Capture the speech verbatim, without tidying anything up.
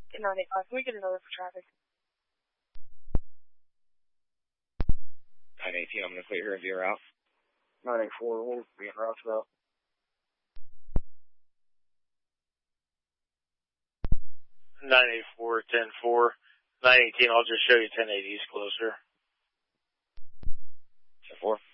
nine eight five, can we get another for traffic? nine eighteen, I'm going to clear here and be route. nine eight four, we'll be in route about. nine eight four, ten four. nine eighteen, I'll just show you ten eighty East closer. ten four.